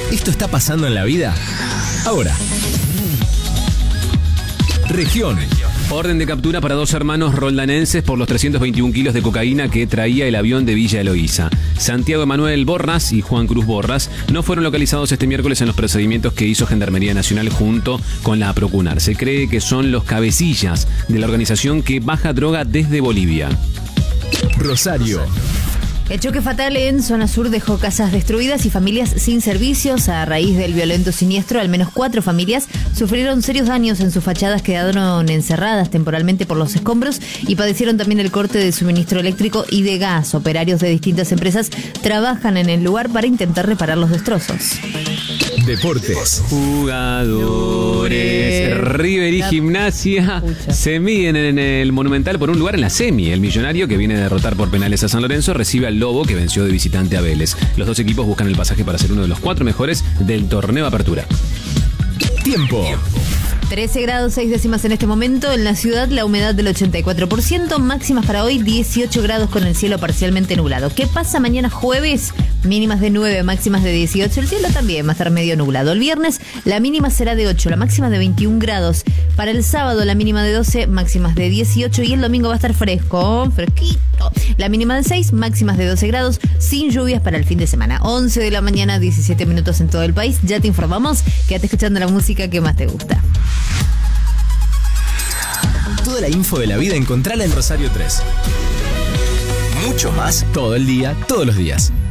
¿Esto está pasando en la vida? Ahora. Región. Orden de captura para 2 hermanos roldanenses por los 321 kilos de cocaína que traía el avión de Villa Eloísa. Santiago Emanuel Borras y Juan Cruz Borras no fueron localizados este miércoles en los procedimientos que hizo Gendarmería Nacional junto con la Procunar. Se cree que son los cabecillas de la organización que baja droga desde Bolivia. Rosario. El choque fatal en zona sur dejó casas destruidas y familias sin servicios. A raíz del violento siniestro, al menos 4 familias sufrieron serios daños en sus fachadas, quedaron encerradas temporalmente por los escombros y padecieron también el corte de suministro eléctrico y de gas. Operarios de distintas empresas trabajan en el lugar para intentar reparar los destrozos. Deportes. Jugadores. River y Gimnasia se miden en el Monumental por un lugar en la semi. El Millonario, que viene a derrotar por penales a San Lorenzo, recibe al Lobo, que venció de visitante a Vélez. Los dos equipos buscan el pasaje para ser uno de los 4 mejores del torneo Apertura. Tiempo. 13 grados 6 décimas en este momento. En la ciudad la humedad del 84%. Máximas para hoy 18 grados con el cielo parcialmente nublado. ¿Qué pasa mañana jueves? Mínimas de 9, máximas de 18. El cielo también va a estar medio nublado. El viernes la mínima será de 8, la máxima de 21 grados. Para el sábado la mínima de 12, máximas de 18. Y el domingo va a estar fresco, fresquito. La mínima de 6, máximas de 12 grados. Sin lluvias para el fin de semana. 11 de la mañana, 17 minutos en todo el país. Ya te informamos. Quédate escuchando la música que más te gusta. Toda la info de la vida encontrala en Rosario 3. Mucho más todo el día, todos los días.